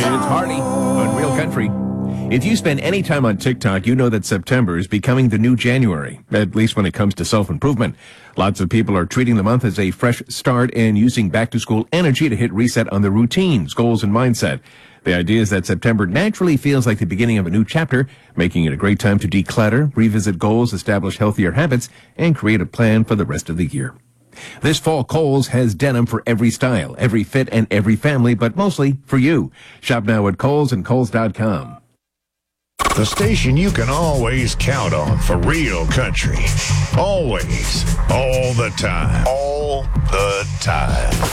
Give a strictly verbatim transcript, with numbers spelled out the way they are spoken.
It's Hardy on Real Country. If you spend any time on TikTok, you know that September is becoming the new January, at least when it comes to self-improvement. Lots of people are treating the month as a fresh start and using back-to-school energy to hit reset on their routines, goals, and mindset. The idea is that September naturally feels like the beginning of a new chapter, making it a great time to declutter, revisit goals, establish healthier habits, and create a plan for the rest of the year. This fall, Kohl's has denim for every style, every fit, and every family, but mostly for you. Shop now at Kohl's and Kohl's dot com. The station you can always count on for real country. Always. All the time. All the time.